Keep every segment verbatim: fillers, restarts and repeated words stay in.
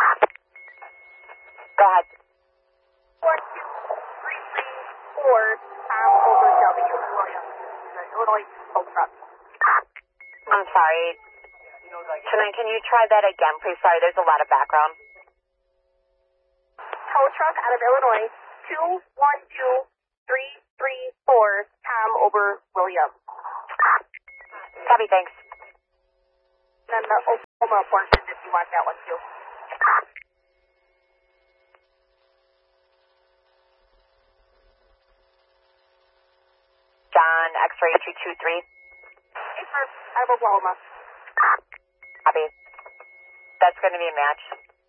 Go ahead. One, two, three, three, four, Tom over W. William, the Illinois tow truck. I'm sorry. Tonight, can you try that again, please? Sorry, there's a lot of background. Tow truck out of Illinois, two, one, two, three, three, four, Tom over William. Copy, thanks. And then the Oklahoma portion, if you want that one too. John, X-ray two two three. Hey, sir, I have Oklahoma. Copy. That's going to be a match.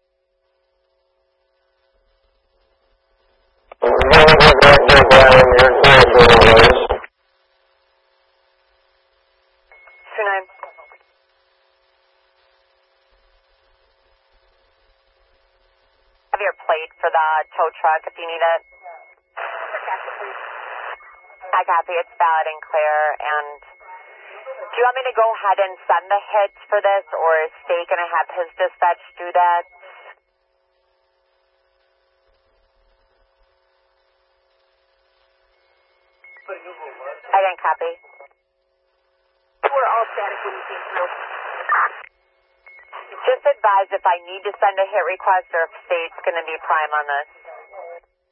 two nine. Have your plate for the tow truck if you need it. I copy. It's valid and clear. And do you want me to go ahead and send the hits for this, or is State going to have his dispatch do that? I didn't copy. We're all static when you came through. Just advise if I need to send a hit request or if State's going to be prime on this.